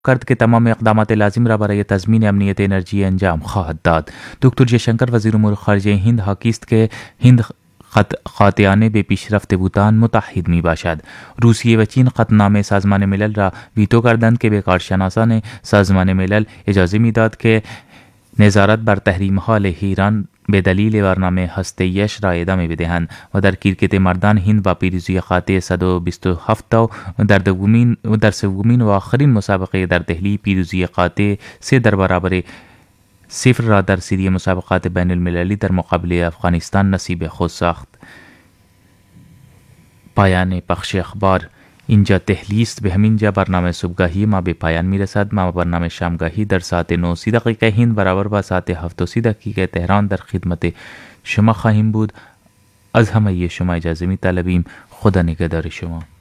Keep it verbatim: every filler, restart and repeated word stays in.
करद के तमाम इक़दाम लाजिम रा बरए तज़मीन अमनीत एनर्जी अंजाम ख़वाहद दाद। डॉक्टर जयशंकर वज़ीर उमूर ख़ारिजा हिंद हाकीस्त के हिंद ख़त ख़ातियाने बे पेशरफ्त भूटान मुतहद मी बाशद। रूसिया व चीन ख़तनामे साजमान मिलल रा वीटो करदन के बेकार शनासा ने साजमान मिलल इजाज़े मीदाद के नज़ारत बर तहरीम हाल ईरान बेदलील वारनामे हस्ते यश रा एदामे विदेहन व दर किरकेते मर्दान हिंद व पीरुज़ी ख़ाते सदो बिस्तो हफ्ता दर दगुमीन दर सवगुमीन व आखरीन मुसाबक़े दर दहली पीरुज़ी ख़ाते से दर बराबर सिफर रा दर सीरिय मुसाबक़ात बैनुल मिलली दर मुकाबले अफ़ग़ानिस्तान नसीब खुद साख्त। पायान पख्श अखबार इंजा तहलीस्त به همین جا برنامه صبحگاهی ما به پایان میرسد. ما برنامه شامگاهی در ساعت نه و سی دقیقه هند برابر با ساعت هفت و سی دقیقه تهران در خدمت شما خواهیم بود. از همه شما اجازه می طلبیم. خدا نگهدار شما.